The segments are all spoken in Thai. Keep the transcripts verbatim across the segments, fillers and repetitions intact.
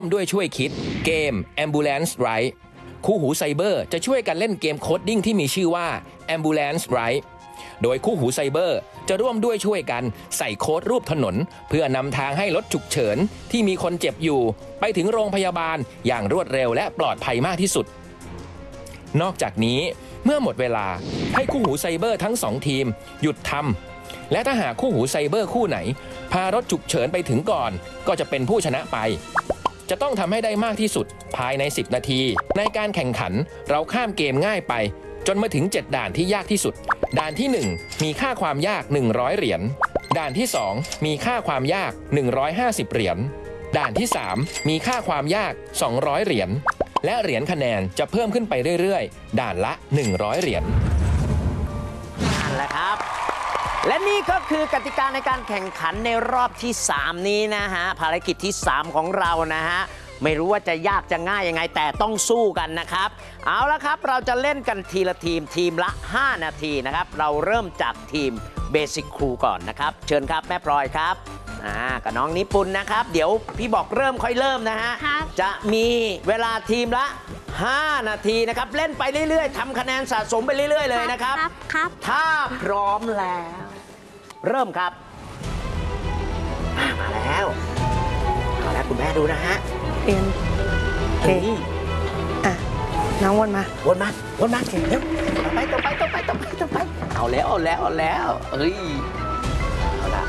ด้วยช่วยคิดเกม Ambulance Ride คู่หูไซเบอร์จะช่วยกันเล่นเกมโคดดิ้งที่มีชื่อว่า Ambulance Ride โดยคู่หูไซเบอร์จะร่วมด้วยช่วยกันใส่โค้ดรูปถนนเพื่อนำทางให้รถฉุกเฉินที่มีคนเจ็บอยู่ไปถึงโรงพยาบาลอย่างรวดเร็วและปลอดภัยมากที่สุดนอกจากนี้เมื่อหมดเวลาให้คู่หูไซเบอร์ทั้งสองทีมหยุดทำและถ้าหากคู่หูไซเบอร์คู่ไหนพารถฉุกเฉินไปถึงก่อนก็จะเป็นผู้ชนะไปจะต้องทำให้ได้มากที่สุดภายในสิบนาทีในการแข่งขันเราข้ามเกมง่ายไปจนมาถึงเจ็ดด่านที่ยากที่สุดด่านที่หนึ่งมีค่าความยากหนึ่งร้อยเหรียญด่านที่สองมีค่าความยากหนึ่งร้อยห้าสิบเหรียญด่านที่สามมีค่าความยากสองร้อยเหรียญและเหรียญคะแนนจะเพิ่มขึ้นไปเรื่อยๆด่านละหนึ่งร้อยเหรียญนั่นแหละครับและนี่ก็คือกติกาในการแข่งขันในรอบที่สามนี้นะฮะภารกิจที่สามของเรานะฮะไม่รู้ว่าจะยากจะง่ายยังไงแต่ต้องสู้กันนะครับเอาละครับเราจะเล่นกันทีละทีมทีมละห้านาทีนะครับเราเริ่มจากทีมเบสิกครูก่อนนะครับเชิญครับแม่พลอยครับอ่ากับน้องนิปุนนะครับเดี๋ยวพี่บอกเริ่มค่อยเริ่มนะฮะจะมีเวลาทีมละห้านาทีนะครับเล่นไปเรื่อยๆทำคะแนนสะสมไปเรื่อยๆเลยนะครับครับถ้าพร้อมแล้วเริ่มครับมาแล้วมาแล้วคุณแม่ดูนะฮะเอ็นเคอ่ะน้องวนมาวนมาวนมาเร็วไปต่อไปต่อไปต่อไปต่อไปเอาแล้วเอาแล้วเอาแล้วเฮ้ยเอาละ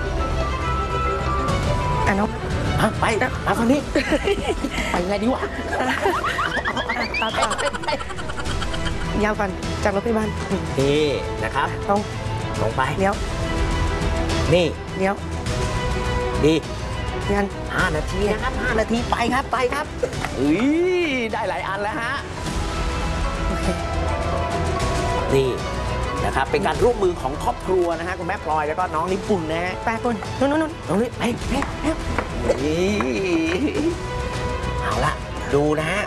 อ่ะน้องไปมาฝั่งนี้ไปไงดีวะต่อต่อยาวก่อนจากรถพยาบาลนี่นะครับตรงลงไปเลี้ยวนี่เลี้ยวดีงั้นห้านาทีนะครับห้านาทีไปครับไปครับอุ้ยได้หลายอันแล้วฮะโอเคนี่นะครับเป็นการร่วมมือของครอบครัวนะฮะคุณแม่พลอยแล้วก็น้องนิปุนนะฮะไปปุ่นนู่นนู่นน้องนิไปไปไปเอาละดูนะฮะ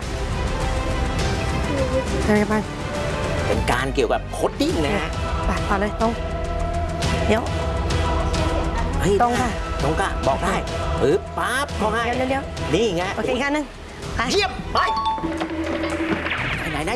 อะไรบ้างเป็นการเกี่ยวกับโคดดิ้งนะฮะไปพอเลยตรงเดี๋ยวตรงค่ะตรงค่ะบอกได้ปึ๊บปั๊บเขาให้เดี๋ยวเดี๋ยวนี่ไงโอเคอีกอันนึงเยี่ยมไปไหนไหน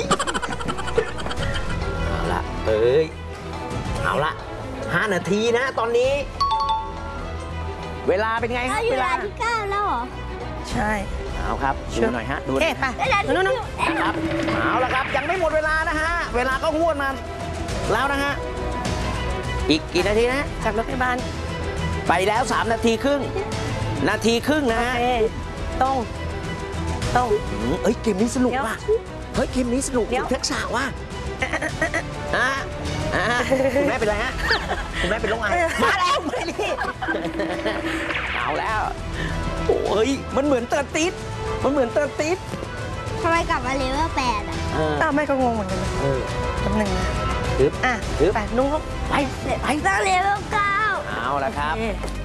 เอาละเอ้ยเอาละห้านาทีนะตอนนี้เวลาเป็นไงครับเวลาที่เก้าแล้วเหรอใช่เอาครับดูหน่อยฮะดูเอ๊ะไปนู่นนู่นครับเอาละครับยังไม่หมดเวลานะฮะเวลาก็หวดมาแล้วนะฮะอีกกี่นาทีนะจากรถพยาบาลไปแล้วสามนาทีครึ่งนาทีครึ่งนะฮะตรงตรงเอ้ยเกมนี้สนุกว่ะเฮ้ยเกมนี้สนุกทักษะว่ะอ่ะคุณแม่เป็นไรฮะคุณแม่เป็นโรคอะไรมาแล้วไม่รีบเอาแล้วโอ้ยมันเหมือนเตอร์ติสมันเหมือนเตอร์ติสทำไมกลับมาเลเวลแปดอ่ะอ้าวแม่ก็งงเหมือนกันเออจำหนึ่งนะปึ๊บอ่ะไปนุ่งลูกไปไปตั้งเลเวลเก้าเอาละครับ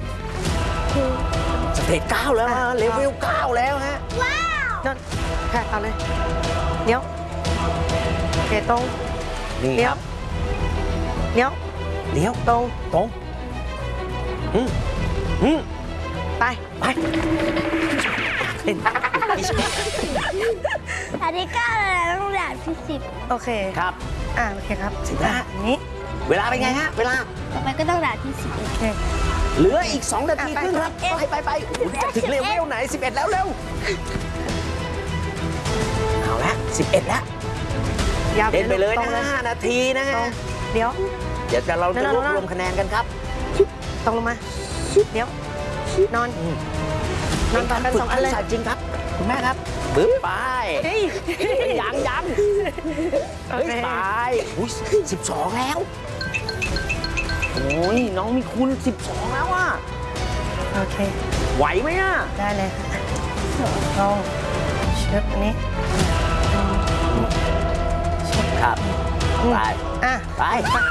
สเตจเก้าแล้วเลเวลเก้าแล้วฮะว้าวนั่นค่ะเอาเลยเดี๋ยวเดี๋ยวตรงเลี้ยวเลี้ยวเลี้ยวตรงตรงอืมอืมไปไปอันที่เก้าเลยต้องด่านที่สิบโอเคครับอ่าโอเคครับสิบแล้วนี้เวลาเป็นไงฮะเวลาต่อไปก็ต้องด่านที่สิบโอเคเหลืออีกสองนาทีครึ่งครับไปไปไปจะถึงเลเวลไหนสิบเอ็ดแล้วเร็วเอาละสิบเอ็ดแล้วเล่นไปเลยนะห้านาทีนะฮะเดี๋ยวเดี๋ยวเราจะรวบรวมคะแนนกันครับตรงลงมาเดี๋ยวนอนนอนตอนกันสองอันเลยจริงครับคุณแม่ครับปึ๊บไปยังยังเฮ้ยไปอุ้ยสิบสองแล้วโอ้ยน้องมีคุณสิบสองแล้วอ่ะโอเคไหวไหมอ่ะได้เลยลองเชือกอันนี้ครับไปอ่ะไป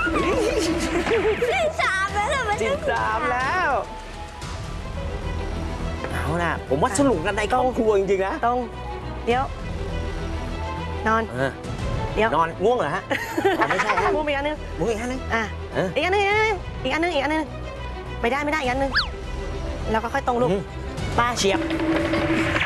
สิบสามแล้วเหรอสิบสามแล้วเอาล่ะผมว่าสนุกกันในครอบครัวจริงๆนะตรงเดี๋ยว นอนเดี๋ยวนอนง่วงเหรอฮะไม่ใช่ฮะง่วงอีกอันนึงง่วงอีกอันนึงอ่ะอีกอันนึงอีกอันนึงอีกอันนึงไม่ได้ไม่ได้อีกอันนึงแล้วก็ค่อยตรงลูกป้าเฉียบ